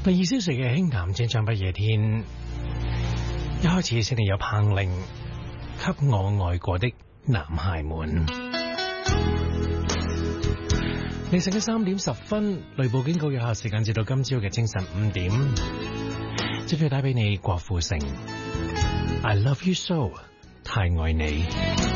第二小時嘅輕談正像不夜天，一開始先係有彭羚給我愛過的男孩們。凌晨嘅3點10分，雷暴警告有效時間至到今朝嘅清晨5點。接住帶俾你郭富城 I love you so， 太愛你。